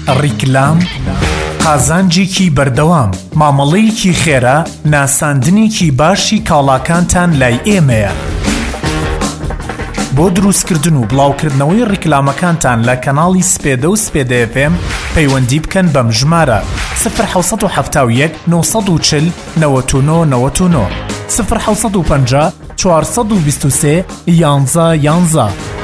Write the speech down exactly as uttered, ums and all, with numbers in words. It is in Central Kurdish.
ڕیکلام، قازانجێکی بەردەوام، مامەڵەیەکی خێرا، ناساندنێکی باشی کاڵاکانتان لای ئێمەیە. بۆ دروستکردن و بڵاوکردنەوەی ڕیکلامەکانتان لە کەناڵی سپێدە و سپێدە ئێف ئێم پەیوەندی بکەن بەم ژمارە صفر حوت هەفتا و یەک نۆ و چل نەوەت و نۆ نەوەت و نۆ صفر حوت و پەنجا چوارسەد و بیست و سێ یانزە یانزە.